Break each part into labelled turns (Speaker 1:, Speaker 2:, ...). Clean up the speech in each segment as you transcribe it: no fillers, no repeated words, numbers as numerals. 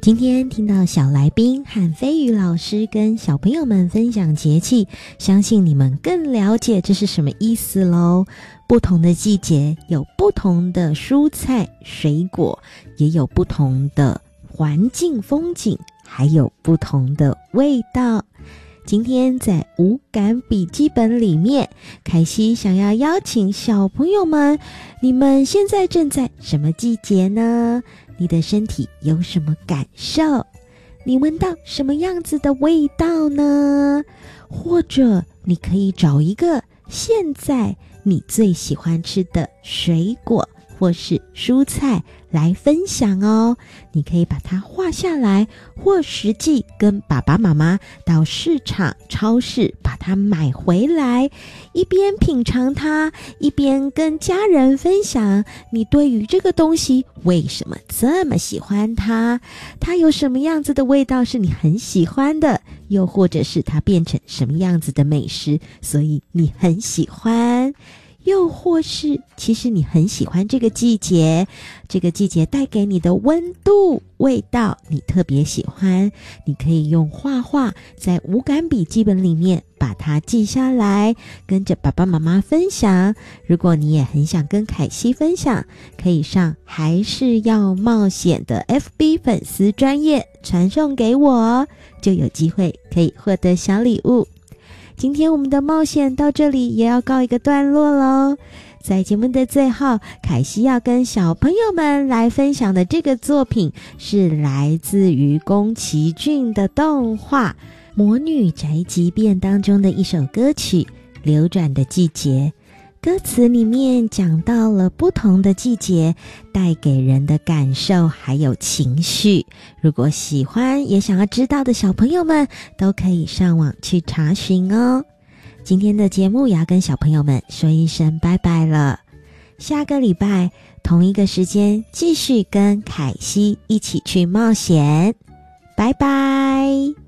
Speaker 1: 今天听到小来宾和飞宇老师跟小朋友们分享节气，相信你们更了解这是什么意思咯。不同的季节有不同的蔬菜水果，也有不同的环境风景，还有不同的味道。今天在五感笔记本里面，凯西想要邀请小朋友们，你们现在正在什么季节呢？你的身体有什么感受？你闻到什么样子的味道呢？或者你可以找一个现在你最喜欢吃的水果或是蔬菜来分享哦。你可以把它画下来，或实际跟爸爸妈妈到市场超市把它买回来，一边品尝它，一边跟家人分享你对于这个东西为什么这么喜欢它，它有什么样子的味道是你很喜欢的，又或者是它变成什么样子的美食，所以你很喜欢。又或是其实你很喜欢这个季节，这个季节带给你的温度味道你特别喜欢，你可以用画画在五感笔记本里面把它记下来，跟着爸爸妈妈分享。如果你也很想跟凯西分享，可以上还是要冒险的 FB 粉丝专页传送给我，就有机会可以获得小礼物。今天我们的冒险到这里也要告一个段落咯。在节目的最后，凯西要跟小朋友们来分享的这个作品是来自于宫崎骏的动画《魔女宅急便》当中的一首歌曲《流转的季节》。歌词里面讲到了不同的季节带给人的感受还有情绪，如果喜欢也想要知道的小朋友们都可以上网去查询哦。今天的节目也要跟小朋友们说一声拜拜了，下个礼拜同一个时间继续跟凯西一起去冒险，拜拜。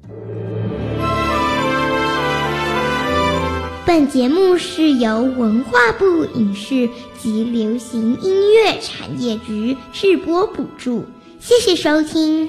Speaker 2: 本节目是由文化部影视及流行音乐产业局制播补助，谢谢收听。